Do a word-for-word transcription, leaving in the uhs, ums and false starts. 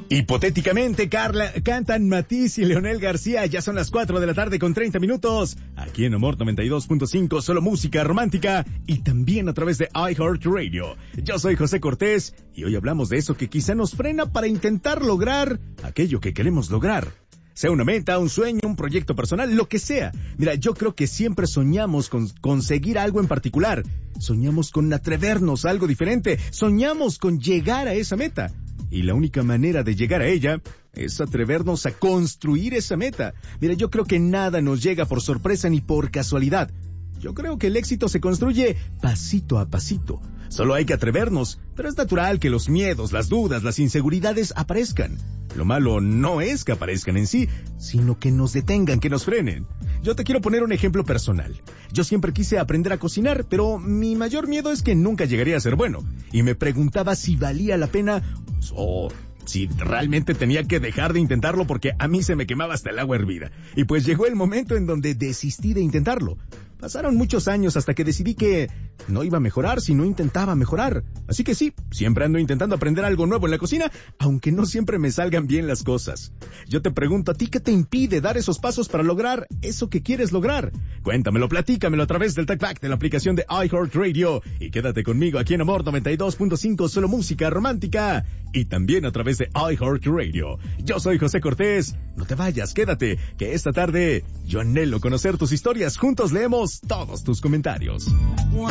Hipotéticamente, Carla, cantan Matiz y Leonel García. Ya son las cuatro de la tarde con treinta minutos. Aquí en Amor noventa y dos punto cinco, solo música romántica y también a través de iHeartRadio. Yo soy José Cortés y hoy hablamos de eso que quizá nos frena para intentar lograr aquello que queremos lograr. Sea una meta, un sueño, un proyecto personal, lo que sea. Mira, yo creo que siempre soñamos con conseguir algo en particular. Soñamos con atrevernos a algo diferente. Soñamos con llegar a esa meta. Y la única manera de llegar a ella es atrevernos a construir esa meta. Mira, yo creo que nada nos llega por sorpresa ni por casualidad. Yo creo que el éxito se construye pasito a pasito. Solo hay que atrevernos, pero es natural que los miedos, las dudas, las inseguridades aparezcan. Lo malo no es que aparezcan en sí, sino que nos detengan, que nos frenen. Yo te quiero poner un ejemplo personal. Yo siempre quise aprender a cocinar, pero mi mayor miedo es que nunca llegaría a ser bueno. Y me preguntaba si valía la pena o si realmente tenía que dejar de intentarlo porque a mí se me quemaba hasta el agua hervida. Y pues llegó el momento en donde desistí de intentarlo. Pasaron muchos años hasta que decidí que no iba a mejorar si no intentaba mejorar. Así que sí, siempre ando intentando aprender algo nuevo en la cocina, aunque no siempre me salgan bien las cosas. Yo te pregunto a ti, ¿qué te impide dar esos pasos para lograr eso que quieres lograr? Cuéntamelo, platícamelo a través del TalkBack de la aplicación de iHeartRadio. Y quédate conmigo aquí en Amor noventa y dos punto cinco, solo música romántica. Y también a través de iHeartRadio. Yo soy José Cortés. No te vayas, quédate, que esta tarde yo anhelo conocer tus historias. Juntos leemos todos tus comentarios.